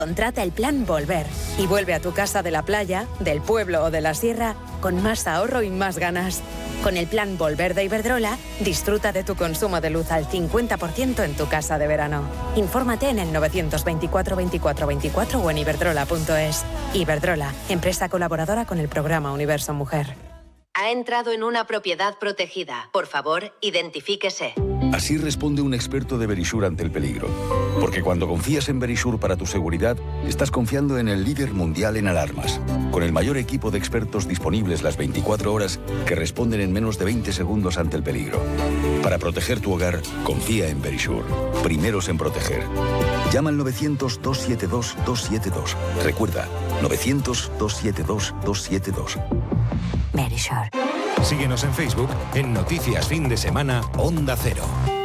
Contrata el plan Volver y vuelve a tu casa de la playa, del pueblo o de la sierra con más ahorro y más ganas. Con el plan Volver de Iberdrola, disfruta de tu consumo de luz al 50% en tu casa de verano. Infórmate en el 924 24 24 o en iberdrola.es. Iberdrola, empresa colaboradora con el programa Universo Mujer. Ha entrado en una propiedad protegida. Por favor, identifíquese. Así responde un experto de Verisure ante el peligro. Porque cuando confías en Verisure para tu seguridad, estás confiando en el líder mundial en alarmas. Con el mayor equipo de expertos disponibles las 24 horas que responden en menos de 20 segundos ante el peligro. Para proteger tu hogar, confía en Verisure. Primeros en proteger. Llama al 900-272-272. Recuerda, 900-272-272. Verisure. Síguenos en Facebook en Noticias Fin de Semana Onda Cero.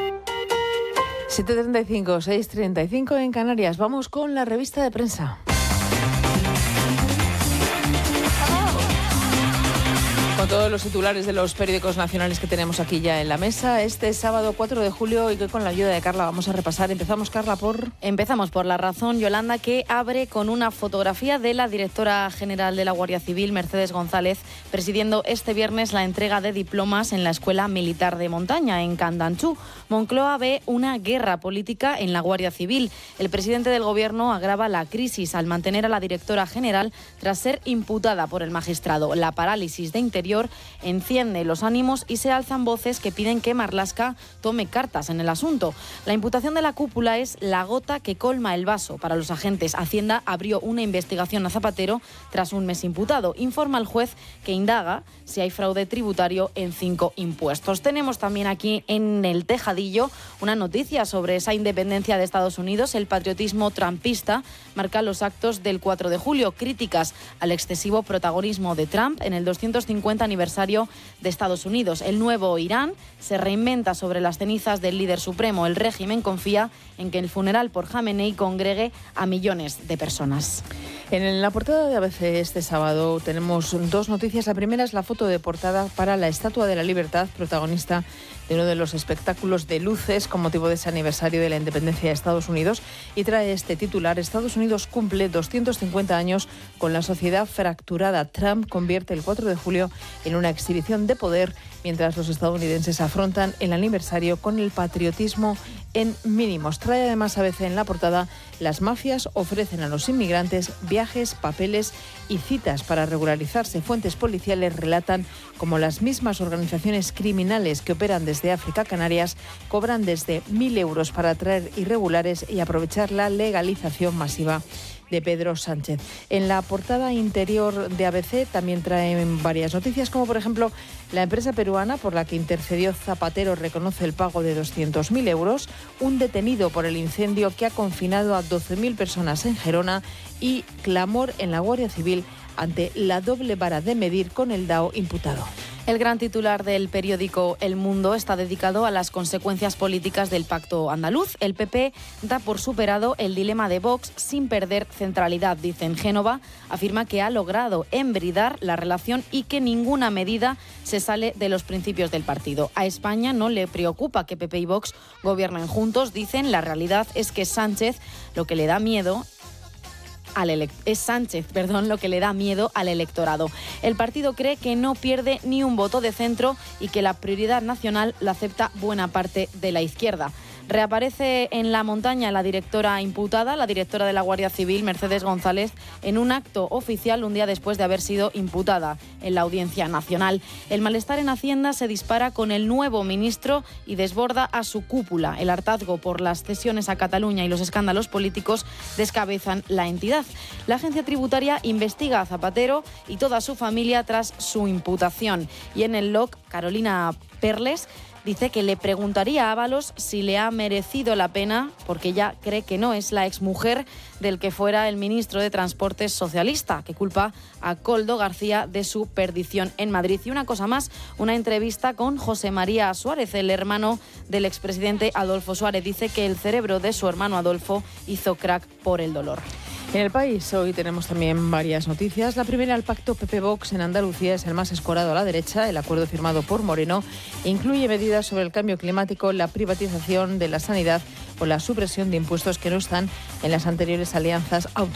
7:35, 6:35 en Canarias. Vamos con la revista de prensa. Con todos los titulares de los periódicos nacionales que tenemos aquí ya en la mesa, este sábado 4 de julio y que con la ayuda de Carla vamos a repasar. Empezamos, Carla, Empezamos por La Razón, Yolanda, que abre con una fotografía de la directora general de la Guardia Civil, Mercedes González, presidiendo este viernes la entrega de diplomas en la Escuela Militar de Montaña, en Candanchú. Moncloa ve una guerra política en la Guardia Civil. El presidente del Gobierno agrava la crisis al mantener a la directora general tras ser imputada por el magistrado. La parálisis de Interior enciende los ánimos y se alzan voces que piden que Marlaska tome cartas en el asunto. La imputación de la cúpula es la gota que colma el vaso para los agentes. Hacienda abrió una investigación a Zapatero tras un mes imputado. Informa el juez que indaga si hay fraude tributario en 5 impuestos. Tenemos también aquí en el tejadillo una noticia sobre esa independencia de Estados Unidos. El patriotismo trumpista marca los actos del 4 de julio. Críticas al excesivo protagonismo de Trump en el 250 aniversario de Estados Unidos. El nuevo Irán se reinventa sobre las cenizas del líder supremo. El régimen confía en que el funeral por Jamenei congregue a millones de personas. En la portada de ABC este sábado tenemos 2 noticias. La primera es la foto de portada para la Estatua de la Libertad, protagonista de uno de los espectáculos de luces con motivo de ese aniversario de la independencia de Estados Unidos, y trae este titular: Estados Unidos cumple 250 años con la sociedad fracturada. Trump convierte el 4 de julio en una exhibición de poder, mientras los estadounidenses afrontan el aniversario con el patriotismo en mínimos. Trae además ABC en la portada: las mafias ofrecen a los inmigrantes viajes, papeles y citas para regularizarse. Fuentes policiales relatan cómo las mismas organizaciones criminales que operan desde África a Canarias cobran desde 1.000 euros para atraer irregulares y aprovechar la legalización masiva de Pedro Sánchez. En la portada interior de ABC también traen varias noticias, como por ejemplo la empresa peruana por la que intercedió Zapatero reconoce el pago de 200.000 euros, un detenido por el incendio que ha confinado a 12.000 personas en Gerona y clamor en la Guardia Civil ante la doble vara de medir con el DAO imputado. El gran titular del periódico El Mundo está dedicado a las consecuencias políticas del pacto andaluz. El PP da por superado el dilema de Vox sin perder centralidad. Dice en Génova, afirma que ha logrado embridar la relación y que ninguna medida se sale de los principios del partido. A España no le preocupa que PP y Vox gobiernen juntos. Dicen, la realidad es que Sánchez lo que le da miedo lo que le da miedo al electorado. El partido cree que no pierde ni un voto de centro y que la prioridad nacional la acepta buena parte de la izquierda. Reaparece en la montaña la directora imputada, la directora de la Guardia Civil, Mercedes González, en un acto oficial un día después de haber sido imputada en la Audiencia Nacional. El malestar en Hacienda se dispara con el nuevo ministro y desborda a su cúpula. El hartazgo por las cesiones a Cataluña y los escándalos políticos descabezan la entidad. La agencia tributaria investiga a Zapatero y toda su familia tras su imputación. Y en el LOC, Carolina Perles dice que le preguntaría a Ábalos si le ha merecido la pena, porque ella cree que no, es la exmujer del que fuera el ministro de Transportes socialista, que culpa a Koldo García de su perdición en Madrid. Y una cosa más, una entrevista con José María Suárez, el hermano del expresidente Adolfo Suárez. Dice que el cerebro de su hermano Adolfo hizo crack por el dolor. En El País hoy tenemos también varias noticias. La primera, el pacto PP-Vox en Andalucía es el más escorado a la derecha. El acuerdo firmado por Moreno incluye medidas sobre el cambio climático, la privatización de la sanidad o la supresión de impuestos que no están en las anteriores alianzas autonómicas.